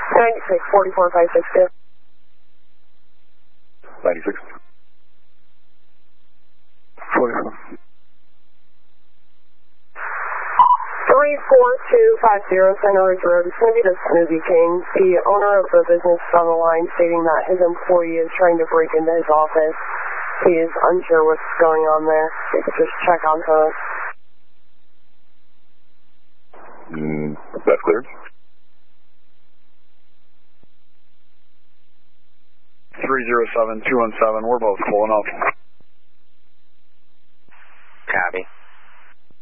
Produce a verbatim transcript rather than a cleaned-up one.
ninety-six, forty-four, five six two. ninety-six. forty-four. three four two five zero Saint Louis Road. It's going to be the Smoothie King. The owner of the business is on the line stating that his employee is trying to break into his office. He is unsure what's going on there. Just check on us. Mm, that's clear. three zero seven two one seven, we're both pulling up.